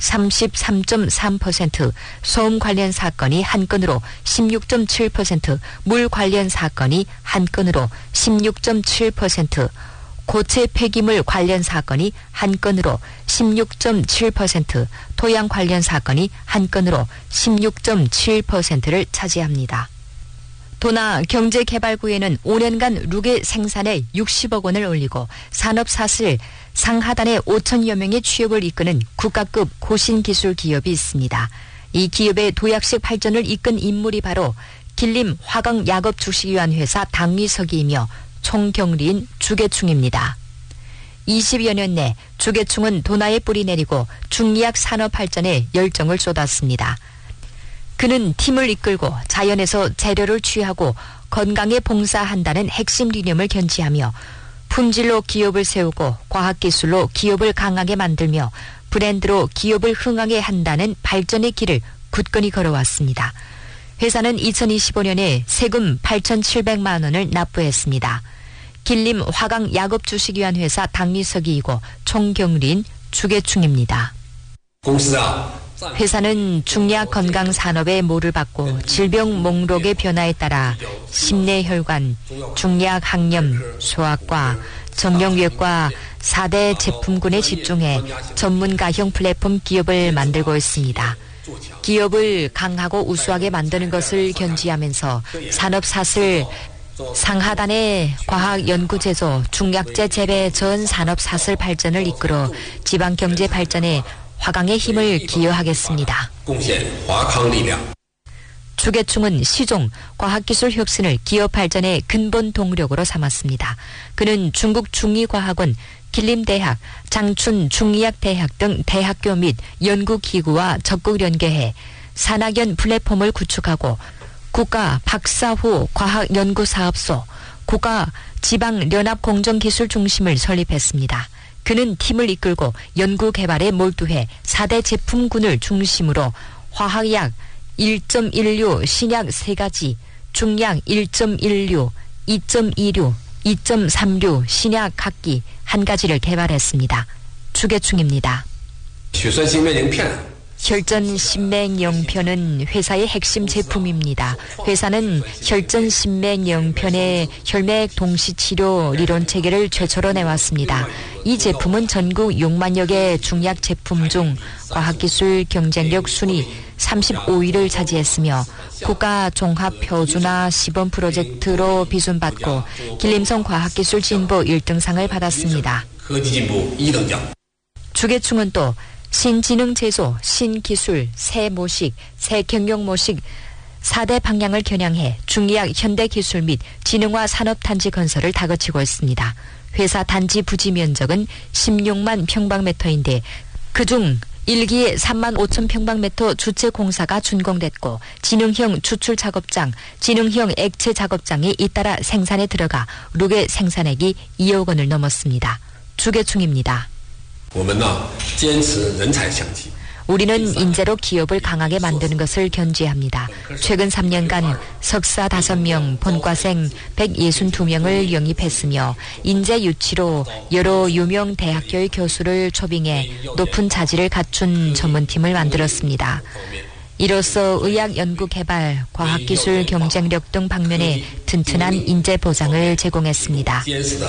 33.3%, 소음 관련 사건이 1건으로 16.7%, 물 관련 사건이 1건으로 16.7%, 고체 폐기물 관련 사건이 1건으로 16.7%, 토양 관련 사건이 1건으로 16.7%를 차지합니다. 도나 경제개발구에는 5년간 룩의 생산에 60억 원을 올리고 산업사슬 상하단에 5천여 명의 취업을 이끄는 국가급 고신기술 기업이 있습니다. 이 기업의 도약식 발전을 이끈 인물이 바로 길림 화강야겁주식위원회사 당위석이이며 총경리인 주계충입니다. 20여 년 내 주계충은 도나에 뿌리 내리고 중리학 산업 발전에 열정을 쏟았습니다. 그는 팀을 이끌고 자연에서 재료를 취하고 건강에 봉사한다는 핵심理念을 견지하며 품질로 기업을 세우고 과학기술로 기업을 강하게 만들며 브랜드로 기업을 흥하게 한다는 발전의 길을 굳건히 걸어왔습니다. 회사는 2025년에 세금 8,700만 원을 납부했습니다. 길림 화강야겁주식위원회사 당위석이이고 총경리인 주계충입니다. 회사는 중리학 건강산업의 모를 받고 질병 목록의 변화에 따라 심내혈관, 중리학 항염, 소아과, 정형외과 4대 제품군에 집중해 전문가형 플랫폼 기업을 만들고 있습니다. 기업을 강하고 우수하게 만드는 것을 견지하면서 산업사슬 상하단의 과학연구제조, 중약제 재배 전 산업사슬 발전을 이끌어 지방경제 발전에 화강의 힘을 기여하겠습니다. 주계충은 시종, 과학기술 혁신을 기업 발전의 근본 동력으로 삼았습니다. 그는 중국 중의과학원, 길림대학, 장춘 중의학대학 등 대학교 및 연구기구와 적극 연계해 산학연 플랫폼을 구축하고 국가 박사후 과학연구사업소, 국가 지방연합공정기술 중심을 설립했습니다. 그는 팀을 이끌고 연구개발에 몰두해 4대 제품군을 중심으로 화학약 1.16, 신약 3가지, 중약 1.16, 2.26, 2.36 신약 각기 1가지를 개발했습니다. 주계충입니다. 혈전신맥영편은 회사의 핵심 제품입니다. 회사는 혈전신맥영편의 혈맥 동시치료 리론 체계를 최초로 내왔습니다. 이 제품은 전국 6만여 개 중약 제품 중 과학기술 경쟁력 순위 35위를 차지했으며 국가 종합표준화 시범 프로젝트로 비준받고 길림성 과학기술 진보 1등상을 받았습니다. 주계충은 또 신지능 제조, 신기술, 새모식, 새경영모식 4대 방향을 겨냥해 중의학 현대기술 및 지능화 산업단지 건설을 다그치고 있습니다. 회사 단지 부지 면적은 16만 평방미터인데 그중 1기에 3만 5천 평방미터 주체 공사가 준공됐고 지능형 추출 작업장, 지능형 액체 작업장이 잇따라 생산에 들어가 룩의 생산액이 2억 원을 넘었습니다. 주계충입니다. 우리는 인재로 기업을 강하게 만드는 것을 견지합니다. 최근 3년간 석사 5명, 본과생 162명을 영입했으며 인재 유치로 여러 유명 대학교의 교수를 초빙해 높은 자질을 갖춘 전문팀을 만들었습니다. 이로써 의학 연구 개발, 과학기술 경쟁력 등 방면에 튼튼한 인재 보장을 제공했습니다.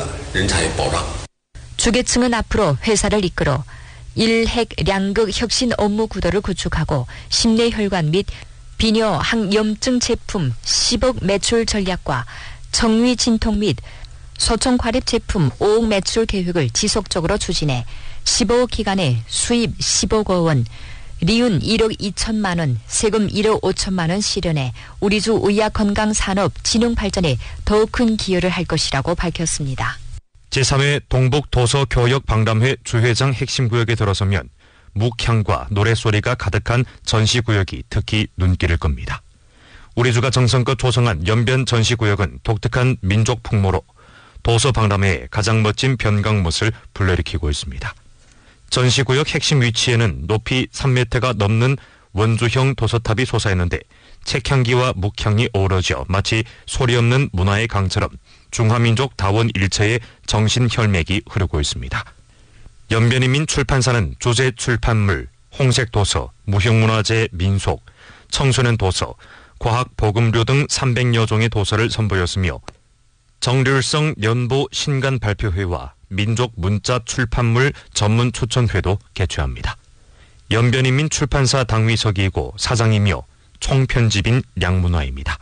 주계층은 앞으로 회사를 이끌어 일핵량극 혁신 업무 구도를 구축하고 심내혈관 및 비뇨 항염증 제품 10억 매출 전략과 정위 진통 및 소총 과립 제품 5억 매출 계획을 지속적으로 추진해 15억 기간에 수입 15억 원, 리윤 1억 2천만 원, 세금 1억 5천만 원 실현해 우리주 의학건강산업 진흥 발전에 더욱 큰 기여를 할 것이라고 밝혔습니다. 제3회 동북도서교역박람회 주회장 핵심 구역에 들어서면 묵향과 노래소리가 가득한 전시구역이 특히 눈길을 끕니다. 우리주가 정성껏 조성한 연변 전시구역은 독특한 민족 풍모로 도서박람회의 가장 멋진 변강못을 불러일으키고 있습니다. 전시구역 핵심 위치에는 높이 3m가 넘는 원주형 도서탑이 솟아있는데 책향기와 묵향이 어우러져 마치 소리 없는 문화의 강처럼 중화민족 다원 일체의 정신 혈맥이 흐르고 있습니다. 연변이민 출판사는 주제 출판물, 홍색 도서, 무형문화재 민속, 청소년 도서, 과학 보급류 등 300여 종의 도서를 선보였으며 정률성 연보 신간 발표회와 민족 문자 출판물 전문 추천회도 개최합니다. 연변인민 출판사 당위서기이고 사장이며 총편집인 량문화입니다.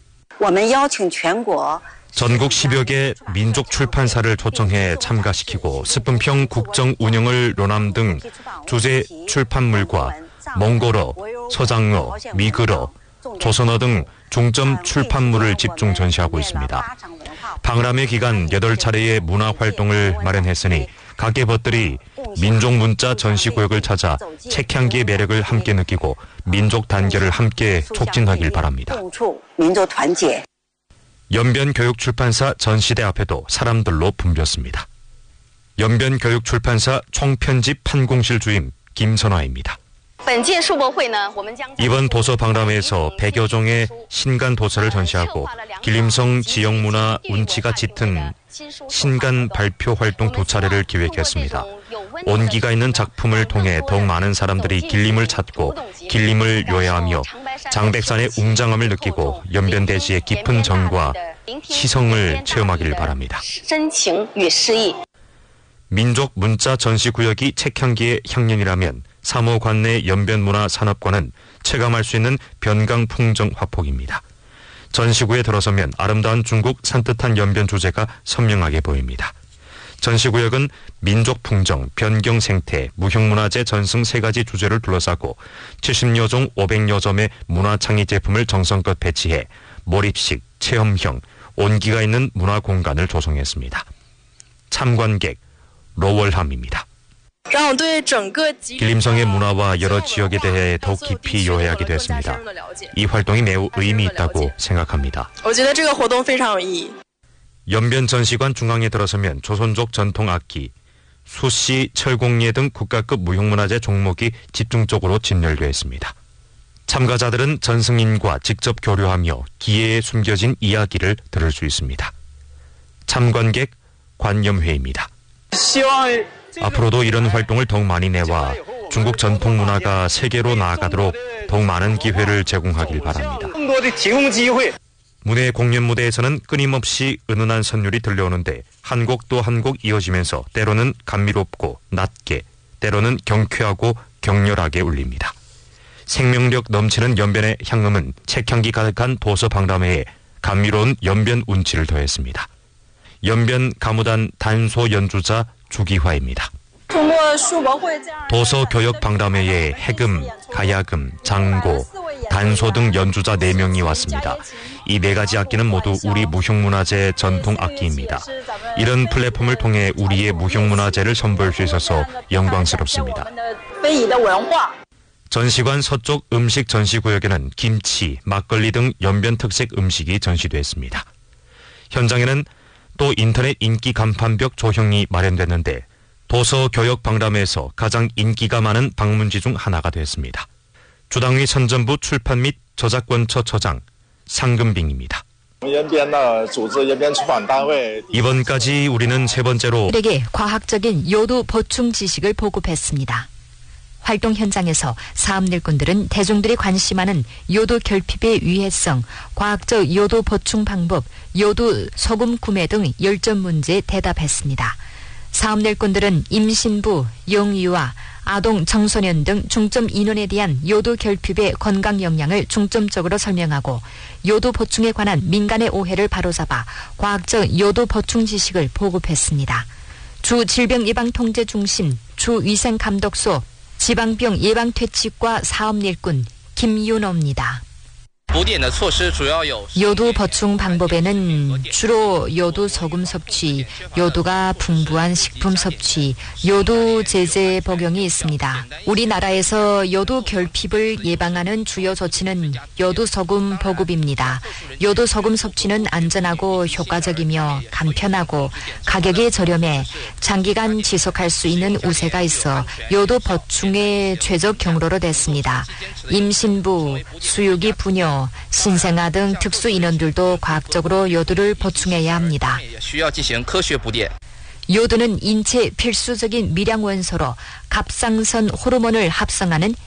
전국 10여 개 민족 출판사를 초청해 참가시키고 스푼평 국정 운영을 논함 등 주제 출판물과 몽골어, 서장어, 미글어, 조선어 등 중점 출판물을 집중 전시하고 있습니다. 박람회 기간 8차례의 문화활동을 마련했으니 가계벗들이 민족 문자 전시구역을 찾아 책향기의 매력을 함께 느끼고 민족 단결을 함께 촉진하길 바랍니다. 연변교육출판사 전시대 앞에도 사람들로 붐볐습니다. 연변교육출판사 총편집 판공실 주임 김선화입니다. 이번 도서 박람회에서 100여 종의 신간 도서를 전시하고 길림성 지역문화 운치가 짙은 신간 발표 활동 2차례를 기획했습니다. 온기가 있는 작품을 통해 더욱 많은 사람들이 길림을 찾고 길림을 요야하며 장백산의 웅장함을 느끼고 연변대지의 깊은 정과 시성을 체험하길 바랍니다. 민족 문자 전시구역이 책향기의 향연이라면 3호 관내 연변문화산업관은 체감할 수 있는 변강풍정 화폭입니다. 전시구에 들어서면 아름다운 중국 산뜻한 연변 주제가 선명하게 보입니다. 전시구역은 민족풍정, 변경생태, 무형문화재 전승 3가지 주제를 둘러싸고 70여 종 500여 점의 문화창의 제품을 정성껏 배치해 몰입식, 체험형, 온기가 있는 문화공간을 조성했습니다. 참관객 로월함입니다. 길림성의 문화와 여러 지역에 대해 더욱 깊이 이해하게 됐습니다. 이 활동이 매우 의미 있다고 생각합니다. 연변 전시관 중앙에 들어서면 조선족 전통 악기, 수시, 철공예 등 국가급 무형문화재 종목이 집중적으로 진열되어 있습니다. 참가자들은 전승인과 직접 교류하며 기회에 숨겨진 이야기를 들을 수 있습니다. 참관객 관념회입니다. 앞으로도 이런 활동을 더욱 많이 내와 중국 전통 문화가 세계로 나아가도록 더욱 많은 기회를 제공하길 바랍니다. 문예 공연 무대에서는 끊임없이 은은한 선율이 들려오는데 한 곡 또 한 곡 이어지면서 때로는 감미롭고 낮게, 때로는 경쾌하고 격렬하게 울립니다. 생명력 넘치는 연변의 향음은 책향기 가득한 도서 박람회에 감미로운 연변 운치를 더했습니다. 연변 가무단 단소 연주자 주기화입니다. 도서 교역 박람회에 해금, 가야금, 장고, 단소 등 연주자 4명이 왔습니다. 이 4가지 악기는 모두 우리 무형문화재 전통 악기입니다. 이런 플랫폼을 통해 우리의 무형문화재를 선보일 수 있어서 영광스럽습니다. 전시관 서쪽 음식 전시구역에는 김치, 막걸리 등 연변 특색 음식이 전시됐습니다. 현장에는 또 인터넷 인기 간판벽 조형이 마련됐는데 도서 교역 박람회에서 가장 인기가 많은 방문지 중 하나가 됐습니다. 주당위 선전부 출판 및 저작권처 처장 상금빙입니다. 이번까지 우리는 3번째로 에게 과학적인 요도 보충 지식을 보급했습니다. 활동 현장에서 사업 일꾼들은 대중들이 관심하는 요도 결핍의 위해성, 과학적 요도 보충 방법, 요도 소금 구매 등 열전 문제에 대답했습니다. 사업 일꾼들은 임신부, 영유아, 아동, 청소년 등 중점 인원에 대한 요도 결핍의 건강 영향을 중점적으로 설명하고 요도 보충에 관한 민간의 오해를 바로잡아 과학적 요도 보충 지식을 보급했습니다. 주 질병예방통제중심, 주 위생감독소, 지방병 예방퇴치과 사업 일꾼 김윤호입니다. 요도 보충 방법에는 주로 요도 소금 섭취, 요도가 풍부한 식품 섭취, 요도 제제 복용이 있습니다. 우리나라에서 요도 결핍을 예방하는 주요 조치는 요도 소금 보급입니다. 요도 소금 섭취는 안전하고 효과적이며 간편하고 가격이 저렴해 장기간 지속할 수 있는 우세가 있어 요도 보충의 최적 경로로 됐습니다. 임신부, 수유기 부녀, 신생아 등 특수 인원들도 과학적으로 요도를 보충해야 합니다. 요도는 인체 필수적인 미량 원소로 갑상선 호르몬을 합성하는